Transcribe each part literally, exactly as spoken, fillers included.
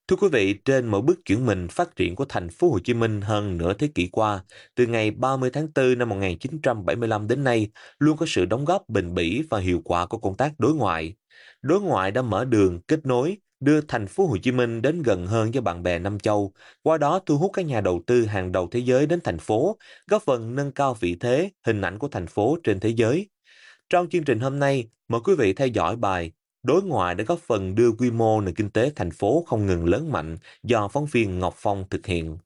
Thưa quý vị, trên mỗi bước chuyển mình phát triển của thành phố Hồ Chí Minh hơn nửa thế kỷ qua, từ ngày ba mươi tháng tư năm một nghìn chín trăm bảy mươi lăm đến nay, luôn có sự đóng góp bền bỉ và hiệu quả của công tác đối ngoại. Đối ngoại đã mở đường kết nối, đưa thành phố Hồ Chí Minh đến gần hơn với bạn bè Nam châu, qua đó thu hút các nhà đầu tư hàng đầu thế giới đến thành phố, góp phần nâng cao vị thế, hình ảnh của thành phố trên thế giới. Trong chương trình hôm nay, mời quý vị theo dõi bài Đối ngoại đã góp phần đưa quy mô nền kinh tế thành phố không ngừng lớn mạnh do phóng viên Ngọc Phong thực hiện.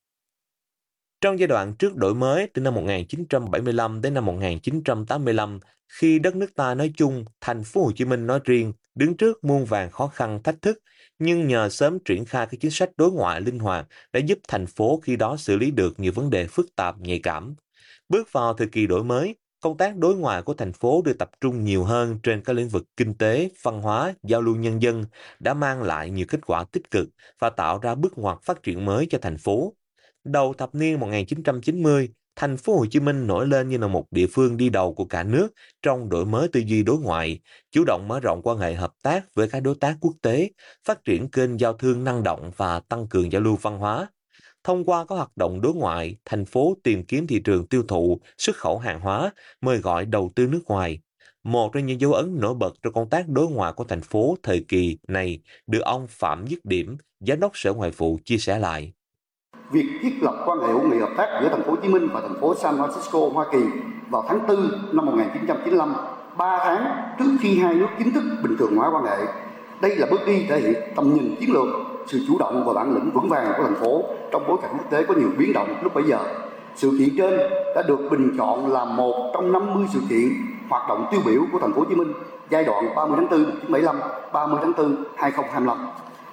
Trong giai đoạn trước đổi mới từ năm một nghìn chín trăm bảy mươi lăm đến năm một nghìn chín trăm tám mươi lăm, khi đất nước ta nói chung, thành phố Hồ Chí Minh nói riêng, đứng trước muôn vàn khó khăn thách thức, nhưng nhờ sớm triển khai các chính sách đối ngoại linh hoạt đã giúp thành phố khi đó xử lý được nhiều vấn đề phức tạp nhạy cảm. Bước vào thời kỳ đổi mới, công tác đối ngoại của thành phố được tập trung nhiều hơn trên các lĩnh vực kinh tế, văn hóa, giao lưu nhân dân đã mang lại nhiều kết quả tích cực và tạo ra bước ngoặt phát triển mới cho thành phố. Đầu thập niên một nghìn chín trăm chín mươi, thành phố Hồ Chí Minh nổi lên như là một địa phương đi đầu của cả nước trong đổi mới tư duy đối ngoại, chủ động mở rộng quan hệ hợp tác với các đối tác quốc tế, phát triển kênh giao thương năng động và tăng cường giao lưu văn hóa. Thông qua các hoạt động đối ngoại, thành phố tìm kiếm thị trường tiêu thụ, xuất khẩu hàng hóa, mời gọi đầu tư nước ngoài. Một trong những dấu ấn nổi bật trong công tác đối ngoại của thành phố thời kỳ này được ông Phạm Dứt Điểm, Giám đốc Sở Ngoại vụ chia sẻ lại. Việc thiết lập quan hệ hữu nghị hợp tác giữa thành phố Hồ Chí Minh và thành phố San Francisco, Hoa Kỳ vào tháng tư năm một nghìn chín trăm chín mươi lăm, ba tháng trước khi hai nước chính thức bình thường hóa quan hệ. Đây là bước đi thể hiện tầm nhìn chiến lược, sự chủ động và bản lĩnh vững vàng của thành phố trong bối cảnh quốc tế có nhiều biến động lúc bấy giờ. Sự kiện trên đã được bình chọn là một trong năm mươi sự kiện hoạt động tiêu biểu của thành phố Hồ Chí Minh giai đoạn ba mươi tháng tư năm một nghìn chín trăm bảy mươi lăm, ba mươi tháng tư năm hai nghìn không trăm hai mươi lăm.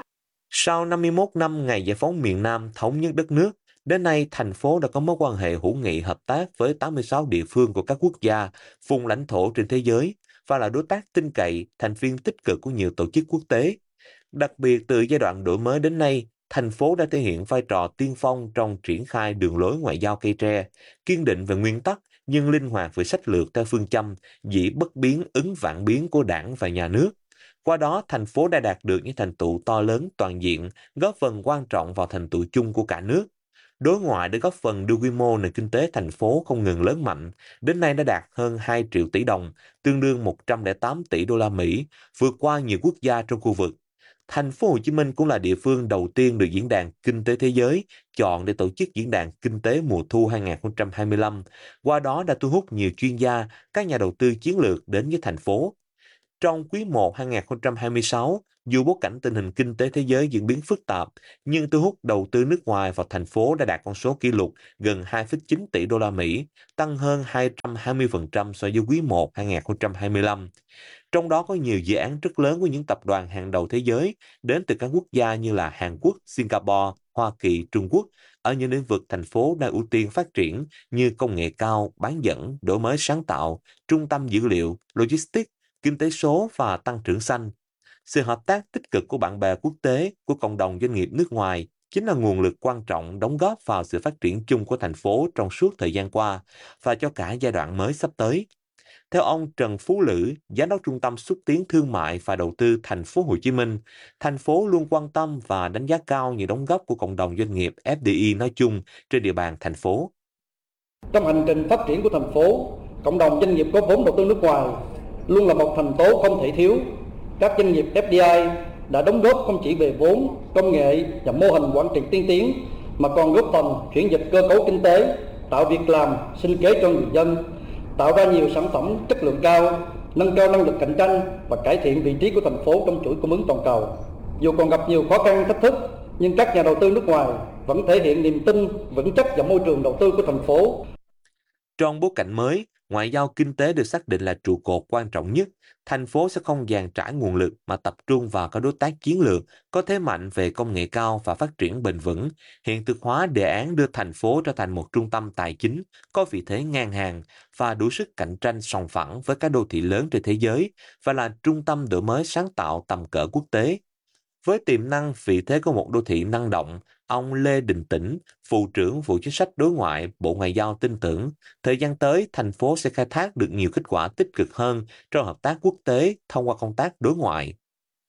Sau năm mươi mốt năm ngày giải phóng miền Nam thống nhất đất nước, đến nay thành phố đã có mối quan hệ hữu nghị hợp tác với tám mươi sáu địa phương của các quốc gia, vùng lãnh thổ trên thế giới và là đối tác tin cậy, thành viên tích cực của nhiều tổ chức quốc tế. Đặc biệt từ giai đoạn đổi mới đến nay, thành phố đã thể hiện vai trò tiên phong trong triển khai đường lối ngoại giao cây tre, kiên định về nguyên tắc nhưng linh hoạt về sách lược theo phương châm dĩ bất biến ứng vạn biến của Đảng và nhà nước. Qua đó, thành phố đã đạt được những thành tựu to lớn toàn diện, góp phần quan trọng vào thành tựu chung của cả nước. Đối ngoại đã góp phần đưa quy mô nền kinh tế thành phố không ngừng lớn mạnh, đến nay đã đạt hơn hai triệu tỷ đồng, tương đương một trăm lẻ tám tỷ đô la Mỹ, vượt qua nhiều quốc gia trong khu vực. Thành phố Hồ Chí Minh cũng là địa phương đầu tiên được Diễn đàn Kinh tế Thế giới chọn để tổ chức Diễn đàn Kinh tế mùa thu hai không hai lăm. Qua đó đã thu hút nhiều chuyên gia, các nhà đầu tư chiến lược đến với thành phố. Trong quý một hai không hai sáu, dù bối cảnh tình hình kinh tế thế giới diễn biến phức tạp, nhưng thu hút đầu tư nước ngoài vào thành phố đã đạt con số kỷ lục gần hai phẩy chín tỷ đô la Mỹ, tăng hơn hai trăm hai mươi phần trăm so với quý một hai không hai lăm. Trong đó có nhiều dự án rất lớn của những tập đoàn hàng đầu thế giới đến từ các quốc gia như là Hàn Quốc, Singapore, Hoa Kỳ, Trung Quốc ở những lĩnh vực thành phố đang ưu tiên phát triển như công nghệ cao, bán dẫn, đổi mới sáng tạo, trung tâm dữ liệu, logistics, kinh tế số và tăng trưởng xanh. Sự hợp tác tích cực của bạn bè quốc tế, của cộng đồng doanh nghiệp nước ngoài chính là nguồn lực quan trọng đóng góp vào sự phát triển chung của thành phố trong suốt thời gian qua và cho cả giai đoạn mới sắp tới. Theo ông Trần Phú Lữ, Giám đốc Trung tâm Xúc tiến Thương mại và Đầu tư Thành phố Hồ Chí Minh, thành phố luôn quan tâm và đánh giá cao những đóng góp của cộng đồng doanh nghiệp ép đê i nói chung trên địa bàn thành phố. Trong hành trình phát triển của thành phố, cộng đồng doanh nghiệp có vốn đầu tư nước ngoài luôn là một thành tố không thể thiếu. Các doanh nghiệp ép đê i đã đóng góp không chỉ về vốn, công nghệ và mô hình quản trị tiên tiến, mà còn góp phần chuyển dịch cơ cấu kinh tế, tạo việc làm, sinh kế cho người dân, tạo ra nhiều sản phẩm chất lượng cao, nâng cao năng lực cạnh tranh và cải thiện vị trí của thành phố trong chuỗi cung ứng toàn cầu. Dù còn gặp nhiều khó khăn thách thức, nhưng các nhà đầu tư nước ngoài vẫn thể hiện niềm tin vững chắc vào môi trường đầu tư của thành phố. Trong bối cảnh mới, ngoại giao kinh tế được xác định là trụ cột quan trọng nhất. Thành phố sẽ không dàn trải nguồn lực mà tập trung vào các đối tác chiến lược có thế mạnh về công nghệ cao và phát triển bền vững, hiện thực hóa đề án đưa thành phố trở thành một trung tâm tài chính có vị thế ngang hàng và đủ sức cạnh tranh sòng phẳng với các đô thị lớn trên thế giới và là trung tâm đổi mới sáng tạo tầm cỡ quốc tế. Với tiềm năng vị thế của một đô thị năng động, ông Lê Đình Tĩnh, Vụ trưởng Vụ Chính sách Đối ngoại, Bộ Ngoại giao tin tưởng, thời gian tới thành phố sẽ khai thác được nhiều kết quả tích cực hơn trong hợp tác quốc tế thông qua công tác đối ngoại.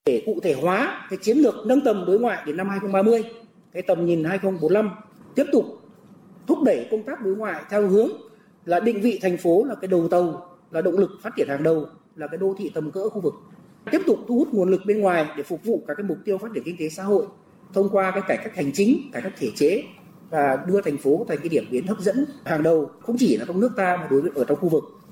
Để cụ thể hóa cái chiến lược nâng tầm đối ngoại đến năm hai không ba mươi, cái tầm nhìn hai không bốn lăm, tiếp tục thúc đẩy công tác đối ngoại theo hướng là định vị thành phố là cái đầu tàu, là động lực phát triển hàng đầu, là cái đô thị tầm cỡ khu vực. Tiếp tục thu hút nguồn lực bên ngoài để phục vụ các cái mục tiêu phát triển kinh tế xã hội thông qua cái cải cách hành chính, cải cách thể chế và đưa thành phố thành cái điểm đến hấp dẫn hàng đầu không chỉ là trong nước ta mà đối với ở trong khu vực.